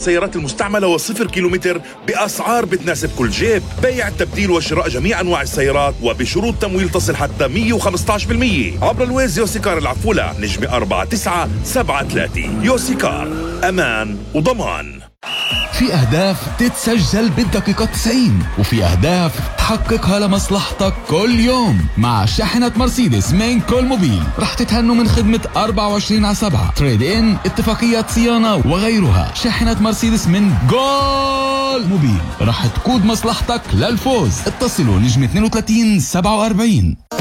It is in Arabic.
السيارات المستعملة والصفر كيلومتر بأسعار بتناسب كل جيب. بيع التبديل وشراء جميع أنواع السيارات وبشروط تمويل تصل حتى 115% عبر الويز يوسيكار العفولة نجمة 4973. يوسيكار، أمان وضمان. في أهداف تتسجل بالدقيقة 90 وفي أهداف تحققها لمصلحتك كل يوم. مع شاحنة مرسيدس من كل موبيل رح تتهنوا من خدمة 24/7 تريد إن، اتفاقيات صيانة وغيرها. شاحنة مرسيدس من جول موبيل رح تقود مصلحتك للفوز. اتصلوا نجمة 32 47.